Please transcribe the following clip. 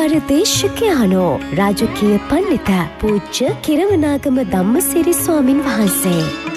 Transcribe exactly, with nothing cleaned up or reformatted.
ආචාර්ය දේශකයාණෝ රාජකීය පඬිත පූජ්‍ය කිරවනාගම ධම්මසිරි ස්වාමින් වහන්සේ